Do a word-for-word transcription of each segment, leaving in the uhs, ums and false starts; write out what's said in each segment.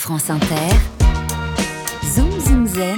France Inter, Zoom Zoom Zen,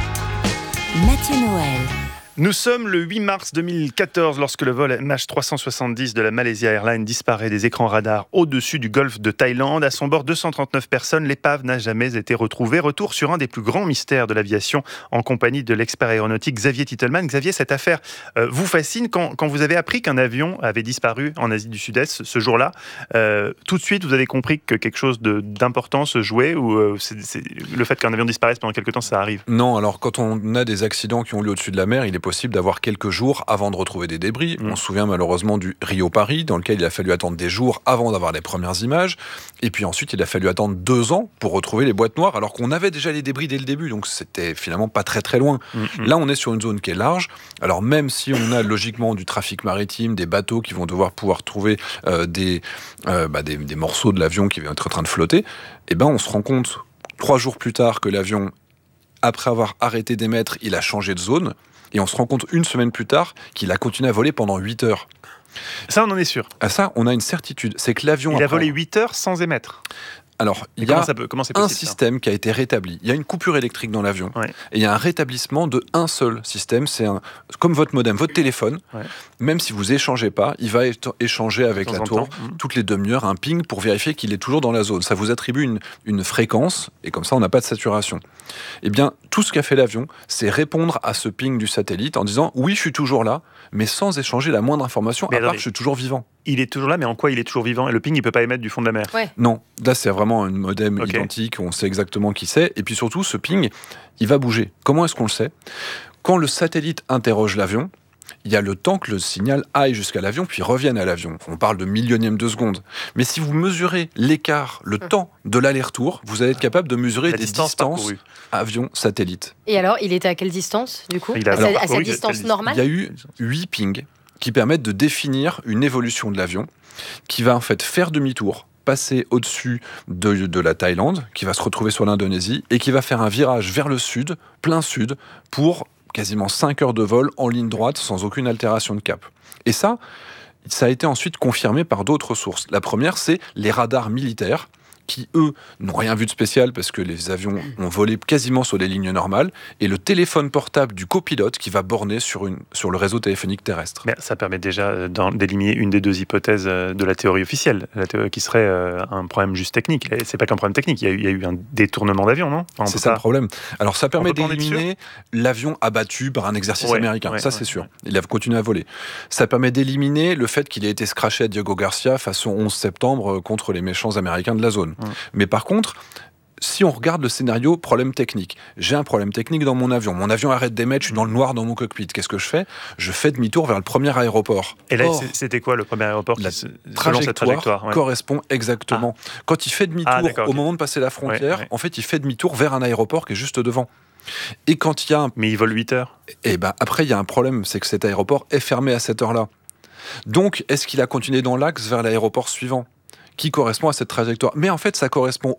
Mathieu Noël. Nous sommes le huit mars deux mille quatorze lorsque le vol M H trois cent soixante-dix de la Malaysia Airlines disparaît des écrans radars au-dessus du golfe de Thaïlande. À son bord, deux cent trente-neuf personnes. L'épave n'a jamais été retrouvée. Retour sur un des plus grands mystères de l'aviation en compagnie de l'expert aéronautique Xavier Titelman. Xavier, cette affaire euh, vous fascine. Quand, quand vous avez appris qu'un avion avait disparu en Asie du Sud-Est ce jour-là, euh, tout de suite, vous avez compris que quelque chose de, d'important se jouait ou euh, c'est, c'est, le fait qu'un avion disparaisse pendant quelque temps, ça arrive? Non, alors quand on a des accidents qui ont lieu au-dessus de la mer, il est possible d'avoir quelques jours avant de retrouver des débris. Mmh. On se souvient malheureusement du Rio-Paris, dans lequel il a fallu attendre des jours avant d'avoir les premières images. Et puis ensuite, il a fallu attendre deux ans pour retrouver les boîtes noires, alors qu'on avait déjà les débris dès le début, donc c'était finalement pas très très loin. Mmh. Là, on est sur une zone qui est large. Alors même si on a logiquement du trafic maritime, des bateaux qui vont devoir pouvoir trouver euh, des, euh, bah, des, des morceaux de l'avion qui vont être en train de flotter, eh ben, on se rend compte trois jours plus tard que l'avion, après avoir arrêté d'émettre, il a changé de zone. Et on se rend compte une semaine plus tard qu'il a continué à voler pendant huit heures. Ça, on en est sûr. À ça, on a une certitude. C'est que l'avion... Il après... a volé huit heures sans émettre. Alors, il y comment a ça peut, comment c'est un possible, système ça qui a été rétabli. Il y a une coupure électrique dans l'avion. Ouais. Et il y a un rétablissement de un seul système. C'est un, comme votre modem, votre téléphone. Ouais. Même si vous échangez pas, il va échanger avec la tour mmh. toutes les demi-heures un ping pour vérifier qu'il est toujours dans la zone. Ça vous attribue une, une fréquence et comme ça, on n'a pas de saturation. Eh bien, tout ce qu'a fait l'avion, c'est répondre à ce ping du satellite en disant « Oui, je suis toujours là », mais sans échanger la moindre information, mais à alors, part que je suis toujours vivant. Il est toujours là, mais en quoi il est toujours vivant? Et le ping, il ne peut pas émettre du fond de la mer? Ouais. Non, là, c'est vraiment un modem okay. identique, on sait exactement qui c'est. Et puis surtout, ce ping, il va bouger. Comment est-ce qu'on le sait? Quand le satellite interroge l'avion, il y a le temps que le signal aille jusqu'à l'avion, puis revienne à l'avion. On parle de millionièmes de seconde. Mais si vous mesurez l'écart, le mmh. temps de l'aller-retour, vous allez être capable de mesurer la des distance distances avion-satellite. Et alors, il était à quelle distance, du coup? il a À, alors, sa, à sa distance normale? Il y a eu huit pings qui permettent de définir une évolution de l'avion qui va en fait faire demi-tour, passer au-dessus de, de la Thaïlande, qui va se retrouver sur l'Indonésie, et qui va faire un virage vers le sud, plein sud, pour quasiment cinq heures de vol en ligne droite, sans aucune altération de cap. Et ça, ça a été ensuite confirmé par d'autres sources. La première, c'est les radars militaires, qui, eux, n'ont rien vu de spécial parce que les avions ont volé quasiment sur des lignes normales, et le téléphone portable du copilote qui va borner sur, une, sur le réseau téléphonique terrestre. Mais ça permet déjà d'éliminer une des deux hypothèses de la théorie officielle, la théorie qui serait un problème juste technique. Et c'est pas qu'un problème technique, il y a eu, il y a eu un détournement d'avion, non? Enfin, c'est ça le problème. Alors ça permet peut d'éliminer l'avion abattu par un exercice ouais, américain, ouais, ça ouais, c'est sûr. Ouais. Il a continué à voler. Ça permet d'éliminer le fait qu'il ait été scratché à Diego Garcia façon onze septembre contre les méchants américains de la zone. Ouais. Mais par contre, si on regarde le scénario, problème technique. J'ai un problème technique dans mon avion. Mon avion arrête d'émettre, je suis dans le noir dans mon cockpit. Qu'est-ce que je fais? Je fais demi-tour vers le premier aéroport. Et là, Or, c'était quoi le premier aéroport? La qui, trajectoire, cette trajectoire ouais. correspond exactement. Ah. Quand il fait demi-tour ah, au okay. moment de passer la frontière, ouais, ouais. en fait, il fait demi-tour vers un aéroport qui est juste devant. Et quand il y a un... Mais il vole huit heures. Et ben après, il y a un problème, c'est que cet aéroport est fermé à cette heure-là. Donc, est-ce qu'il a continué dans l'axe vers l'aéroport suivant qui correspond à cette trajectoire? Mais en fait, ça correspond